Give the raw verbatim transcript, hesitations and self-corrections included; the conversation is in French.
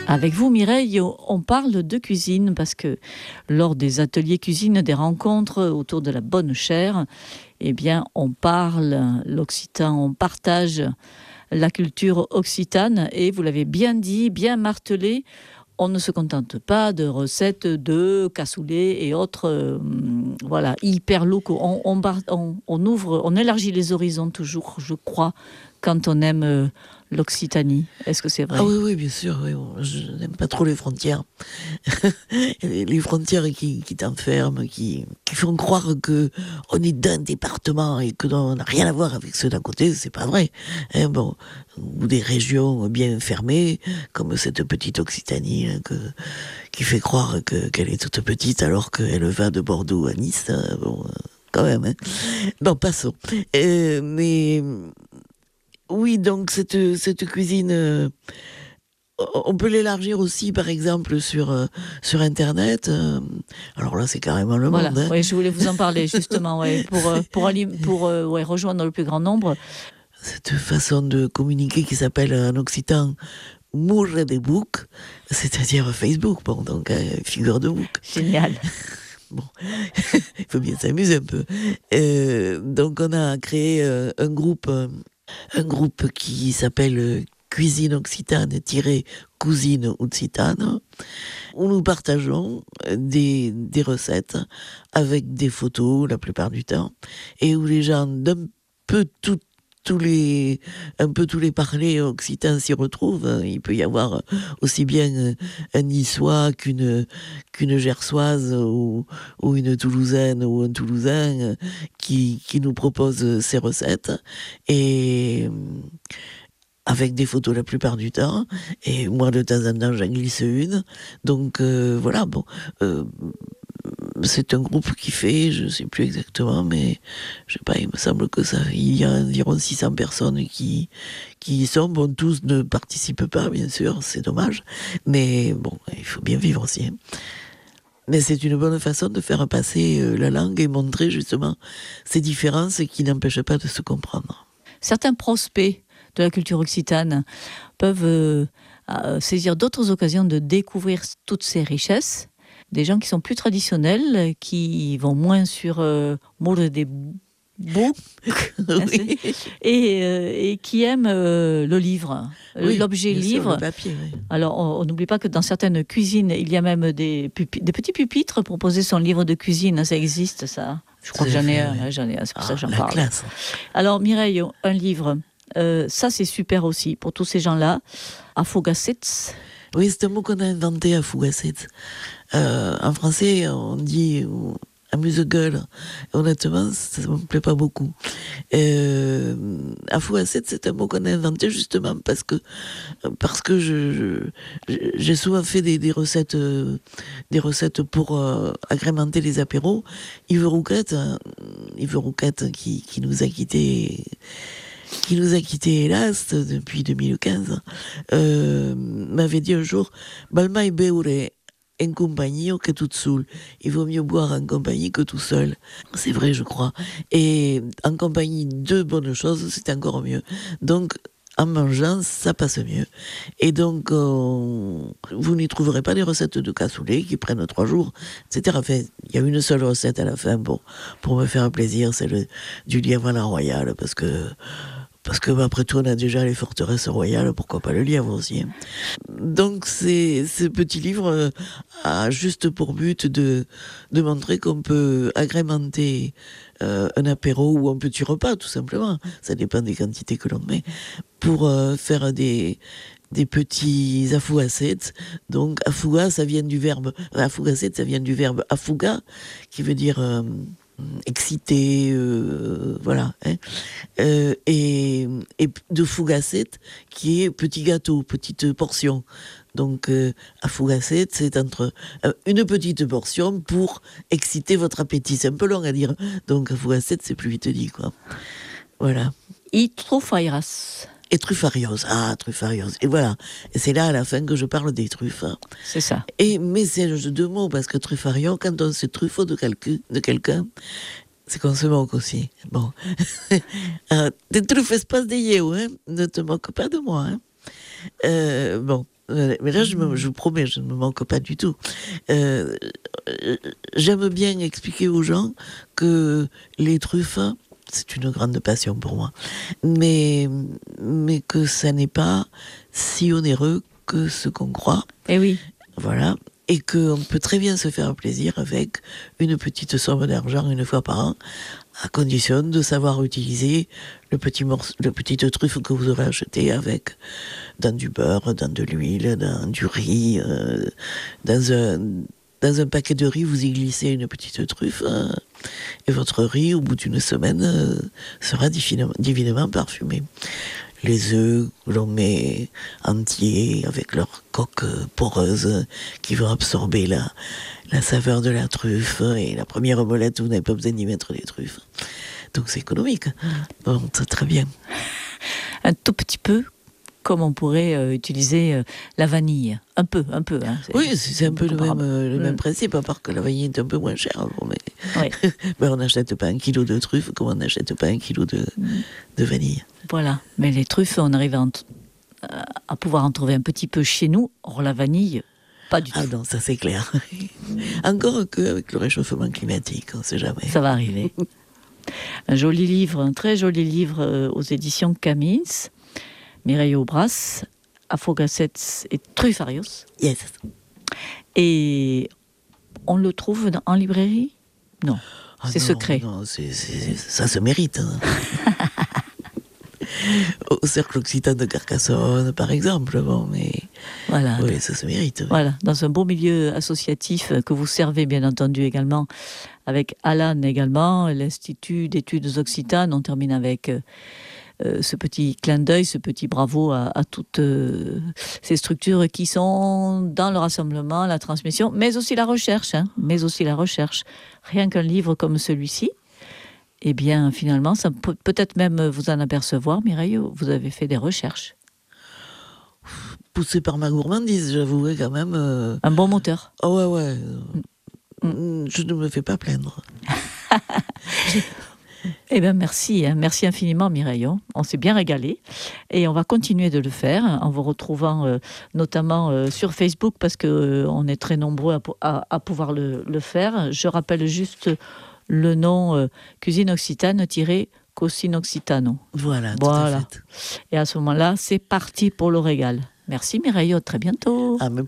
Avec vous, Mireille, on parle de cuisine parce que lors des ateliers cuisine, des rencontres autour de la bonne chère, eh bien, on parle l'occitan, on partage la culture occitane et vous l'avez bien dit, bien martelé, on ne se contente pas de recettes de cassoulet et autres, euh, voilà, hyper locaux. On, on, on, on ouvre, on élargit les horizons toujours, je crois, quand on aime euh, l'Occitanie. Est-ce que c'est vrai? Ah oui, oui, bien sûr. Oui, bon, je n'aime pas trop les frontières. Les frontières qui, qui t'enferment, qui, qui font croire que on est d'un département et que on n'a rien à voir avec ceux d'à côté, c'est pas vrai. Hein, bon, ou des régions bien fermées, comme cette petite Occitanie hein, que, qui fait croire que, qu'elle est toute petite alors qu'elle va de Bordeaux à Nice. Hein, bon, quand même. Hein. Bon, passons. Euh, mais oui, donc cette, cette cuisine, euh, on peut l'élargir aussi, par exemple, sur, euh, sur Internet. Euh, alors là, c'est carrément le voilà. monde. Hein. Ouais, je voulais vous en parler, justement, ouais, pour, euh, pour, pour, pour euh, ouais, rejoindre le plus grand nombre. Cette façon de communiquer qui s'appelle en occitan « mourre des boucs », c'est-à-dire Facebook, bon, donc euh, figure de bouc. Génial. Bon, il faut bien s'amuser un peu. Euh, donc on a créé euh, un groupe... Euh, un groupe qui s'appelle Cuisine Occitane-Cousine Occitane, où nous partageons des, des recettes avec des photos la plupart du temps, et où les gens d'un peu tout, tous les, un peu tous les parlers occitans s'y retrouvent. Il peut y avoir aussi bien un niçois qu'une, qu'une gersoise ou, ou une toulousaine ou un toulousain qui, qui nous propose ces recettes. Et avec des photos la plupart du temps, et moi de temps en temps j'en glisse une. Donc euh, voilà, bon, euh, c'est un groupe qui fait, je ne sais plus exactement, mais je sais pas, il me semble que ça, il y a environ six cents personnes qui, qui y sont. Bon, tous ne participent pas, bien sûr, c'est dommage, mais bon, il faut bien vivre aussi. Hein. Mais c'est une bonne façon de faire passer la langue et montrer justement ces différences qui n'empêchent pas de se comprendre. Certains prospects de la culture occitane peuvent euh, euh, saisir d'autres occasions de découvrir toutes ces richesses. Des gens qui sont plus traditionnels, qui vont moins sur euh, moule des boucs, oui. et, euh, et qui aiment euh, le livre, oui, l'objet livre. Sûr, le papier, oui. Alors, on n'oublie pas que dans certaines cuisines, il y a même des, pupi- des petits pupitres pour poser son livre de cuisine. Ça existe, ça. Je crois c'est que j'en ai fait, un, oui. j'en ai un, c'est pour ah, ça que j'en la parle. Classe. Alors, Mireille, un livre, euh, ça c'est super aussi pour tous ces gens-là. Afogassets. Oui, c'est un mot qu'on a inventé, Afogassets. Euh, en français, on dit euh, amuse-gueule. Honnêtement, ça ne me plaît pas beaucoup. Euh, Afogassets, c'est un mot qu'on a inventé justement parce que parce que je, je j'ai souvent fait des, des recettes euh, des recettes pour euh, agrémenter les apéros. Yves Rouquette, euh, Yves Rouquette qui qui nous a quittés. qui nous a quittés, hélas, depuis deux mille quinze, euh, m'avait dit un jour « Balma e beure en compagnie que toute seule. Il vaut mieux boire en compagnie que tout seul. » C'est vrai, je crois. Et en compagnie de bonnes choses, c'est encore mieux. Donc, en mangeant, ça passe mieux. Et donc, euh, vous n'y trouverez pas des recettes de cassoulet qui prennent trois jours, et cetera. Enfin, il y a une seule recette à la fin pour, pour me faire plaisir, c'est le, du lièvre à la royale, parce que Parce que, bah, après tout, on a déjà les forteresses royales, pourquoi pas le lièvre aussi. Hein. Donc, c'est, ce petit livre euh, a juste pour but de, de montrer qu'on peut agrémenter euh, un apéro ou un petit repas, tout simplement. Ça dépend des quantités que l'on met. Pour euh, faire des, des petits afougassets. Donc, afouga, ça vient du verbe, afougasset, ça vient du verbe afouga, qui veut dire... Euh, excité, euh, voilà. Hein. Euh, et, et de fougasset, qui est petit gâteau, petite portion. Donc, euh, à fougasset, c'est entre euh, une petite portion pour exciter votre appétit. C'est un peu long à dire. Donc, à fougasset, c'est plus vite dit, quoi. Voilà. I trufairas. Et truffarios, ah, truffarios. Et voilà. Et c'est là, à la fin, que je parle des truffes. C'est ça. Et, mais c'est un jeu de mots, parce que truffario, quand on se truffe de, calcul, de quelqu'un, c'est qu'on se moque aussi. Bon. Ne te truffes pas des yeux, hein. Ne te moque pas de moi, hein. Euh, bon. Euh, Mais là, je, me, je vous promets, je ne me manque pas du tout. Euh, euh, J'aime bien expliquer aux gens que les truffes, c'est une grande passion pour moi, mais, mais que ça n'est pas si onéreux que ce qu'on croit. Eh oui. Voilà. Et qu'on peut très bien se faire plaisir avec une petite somme d'argent une fois par an, à condition de savoir utiliser le petit morceau, le petite truffe que vous aurez acheté avec dans du beurre, dans de l'huile, dans du riz, euh, dans un dans un paquet de riz, vous y glissez une petite truffe, euh, et votre riz, au bout d'une semaine, euh, sera divinement, divinement parfumé. Les œufs que l'on met entiers avec leur coque poreuse qui vont absorber la, la saveur de la truffe. Et la première omelette, vous n'avez pas besoin d'y mettre des truffes. Donc c'est économique. Bon, c'est très bien. Un tout petit peu comme on pourrait euh, utiliser euh, la vanille. Un peu, un peu. Hein. Oui, c'est un peu le même, euh, le même principe, à part que la vanille est un peu moins chère. Bon, mais... Oui. ben, on n'achète pas un kilo de truffes comme on n'achète pas un kilo de, de vanille. Voilà. Mais les truffes, on arrive à, en t- à pouvoir en trouver un petit peu chez nous. Or, la vanille, pas du tout. Ah non, ça c'est clair. Encore qu'avec le réchauffement climatique, on ne sait jamais. Ça va arriver. Un joli livre, un très joli livre euh, aux éditions Camins. Mireille Aubras, Afogacettes et Truffarios. Yes. Et on le trouve dans, en librairie ? Non, Ah c'est non, secret. Non, c'est, c'est, ça se mérite. Hein. Au Cercle Occitan de Carcassonne, par exemple. Bon, mais Voilà. oui, ça se mérite. Oui. Voilà, dans un beau milieu associatif que vous servez bien entendu également, avec Alan également, l'Institut d'études occitanes. On termine avec euh, euh, ce petit clin d'œil, ce petit bravo à, à toutes euh, ces structures qui sont dans le rassemblement, la transmission, mais aussi la recherche, hein, mais aussi la recherche. Rien qu'un livre comme celui-ci, eh bien finalement, ça peut peut-être même vous en apercevoir, Mireille, vous avez fait des recherches. Poussé par ma gourmandise, j'avouerai quand même. Euh... Un bon moteur. Oh ouais, ouais. Mm. Je ne me fais pas plaindre. Eh bien, merci. Hein. Merci infiniment, Mireille. On s'est bien régalé. Et on va continuer de le faire en vous retrouvant euh, notamment euh, sur Facebook parce qu'on euh, est très nombreux à, à, à pouvoir le, le faire. Je rappelle juste le nom euh, Cuisine Occitane-Cocine Occitano. Voilà, voilà. tout à fait. Et à ce moment-là, c'est parti pour le régal. Merci, Mireille. À très bientôt. Ah, mais